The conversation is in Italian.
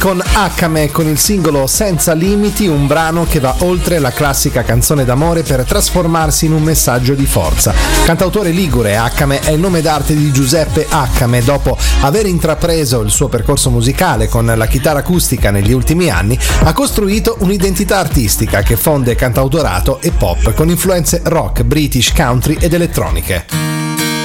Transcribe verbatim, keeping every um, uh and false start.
con Accame con il singolo Senza Limiti, un brano che va oltre la classica canzone d'amore per trasformarsi in un messaggio di forza. Cantautore ligure, Accame è il nome d'arte di Giuseppe Accame. Dopo aver intrapreso il suo percorso musicale con la chitarra acustica negli ultimi anni, ha costruito un'identità artistica che fonde cantautorato e pop con influenze rock, british, country ed elettroniche.